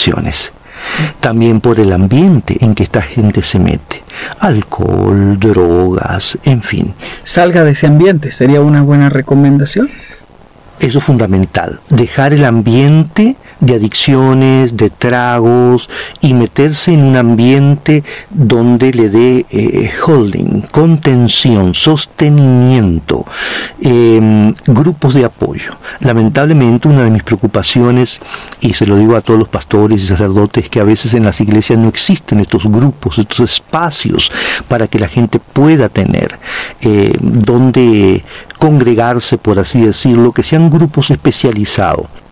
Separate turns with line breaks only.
adicciones. También por el ambiente en que esta gente se mete. Alcohol, drogas, en fin.
Salga de ese ambiente, ¿sería una buena recomendación?
Eso es fundamental, dejar el ambiente de adicciones, de tragos, y meterse en un ambiente donde le dé holding, contención, sostenimiento, grupos de apoyo. Lamentablemente, una de mis preocupaciones, y se lo digo a todos los pastores y sacerdotes, es que a veces en las iglesias no existen estos grupos, estos espacios para que la gente pueda tener donde congregarse, por así decirlo, que sean grupos especializados.